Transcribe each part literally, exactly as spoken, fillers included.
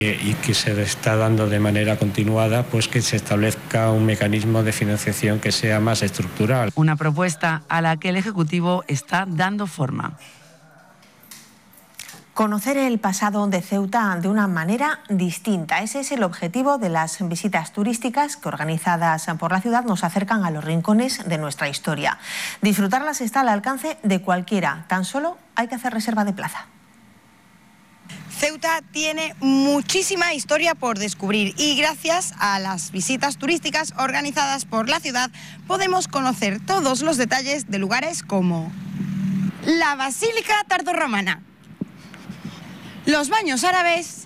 Y que se está dando de manera continuada, pues que se establezca un mecanismo de financiación que sea más estructural. Una propuesta a la que el Ejecutivo está dando forma. Conocer el pasado de Ceuta de una manera distinta. Ese es el objetivo de las visitas turísticas que, organizadas por la ciudad, nos acercan a los rincones de nuestra historia. Disfrutarlas está al alcance de cualquiera, tan solo hay que hacer reserva de plaza. Ceuta tiene muchísima historia por descubrir y gracias a las visitas turísticas organizadas por la ciudad podemos conocer todos los detalles de lugares como la Basílica Tardorromana, los baños árabes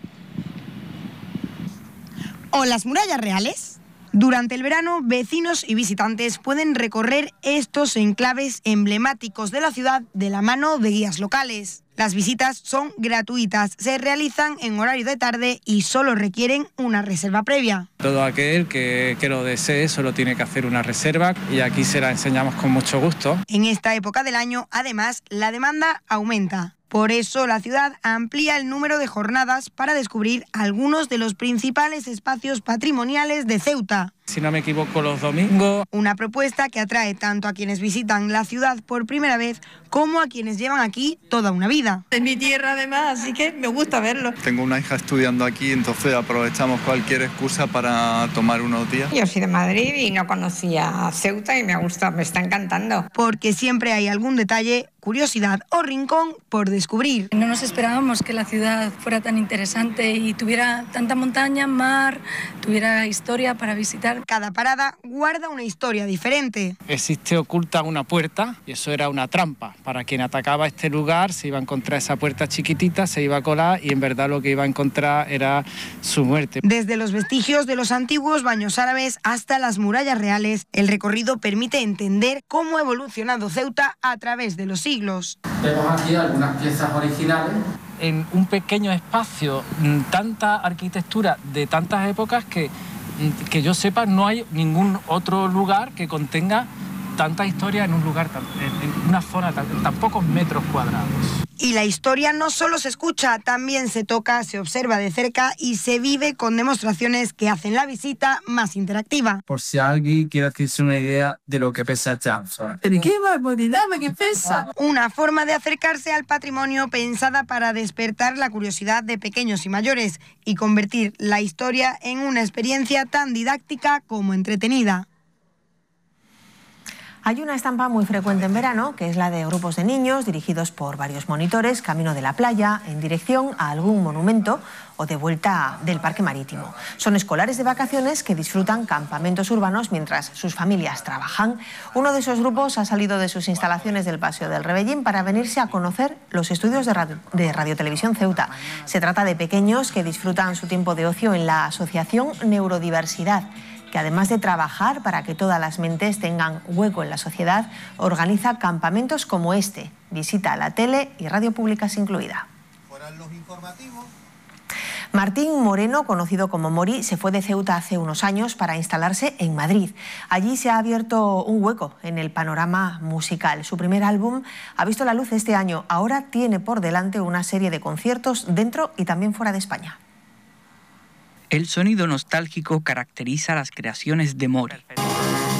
o las murallas reales. Durante el verano, vecinos y visitantes pueden recorrer estos enclaves emblemáticos de la ciudad de la mano de guías locales. Las visitas son gratuitas, se realizan en horario de tarde y solo requieren una reserva previa. Todo aquel que, que lo desee solo tiene que hacer una reserva y aquí se la enseñamos con mucho gusto. En esta época del año, además, la demanda aumenta. Por eso la ciudad amplía el número de jornadas para descubrir algunos de los principales espacios patrimoniales de Ceuta. Si no me equivoco, los domingos. Una propuesta que atrae tanto a quienes visitan la ciudad por primera vez como a quienes llevan aquí toda una vida. Es mi tierra además, así que me gusta verlo. Tengo una hija estudiando aquí, entonces aprovechamos cualquier excusa para tomar unos días. Yo soy de Madrid y no conocía Ceuta y me ha gustado, me está encantando. Porque siempre hay algún detalle, curiosidad o rincón por descubrir. No nos esperábamos que la ciudad fuera tan interesante y tuviera tanta montaña, mar, tuviera historia para visitar. Cada parada guarda una historia diferente. Existe oculta una puerta y eso era una trampa. Para quien atacaba este lugar se iba a encontrar esa puerta chiquitita, se iba a colar y en verdad lo que iba a encontrar era su muerte. Desde los vestigios de los antiguos baños árabes hasta las murallas reales, el recorrido permite entender cómo ha evolucionado Ceuta a través de los siglos. Vemos aquí algunas piezas originales. En un pequeño espacio, tanta arquitectura de tantas épocas que que yo sepa, no hay ningún otro lugar que contenga tanta historia en un lugar, en una zona, en tan pocos metros cuadrados. Y la historia no solo se escucha, también se toca, se observa de cerca y se vive con demostraciones que hacen la visita más interactiva. Por si alguien quiere hacerse una idea de lo que pesa esta zona. ¿Pero qué barbaridad, qué pesa? Una forma de acercarse al patrimonio pensada para despertar la curiosidad de pequeños y mayores y convertir la historia en una experiencia tan didáctica como entretenida. Hay una estampa muy frecuente en verano, que es la de grupos de niños dirigidos por varios monitores, camino de la playa, en dirección a algún monumento o de vuelta del parque marítimo. Son escolares de vacaciones que disfrutan campamentos urbanos mientras sus familias trabajan. Uno de esos grupos ha salido de sus instalaciones del Paseo del Rebellín para venirse a conocer los estudios de Radio, de Radio Televisión Ceuta. Se trata de pequeños que disfrutan su tiempo de ocio en la Asociación Neurodiversidad, que además de trabajar para que todas las mentes tengan hueco en la sociedad, organiza campamentos como este. Visita a la tele y radio públicas incluida. Martín Moreno, conocido como Mori, se fue de Ceuta hace unos años para instalarse en Madrid. Allí se ha abierto un hueco en el panorama musical. Su primer álbum ha visto la luz este año. Ahora tiene por delante una serie de conciertos dentro y también fuera de España. El sonido nostálgico caracteriza las creaciones de Mori.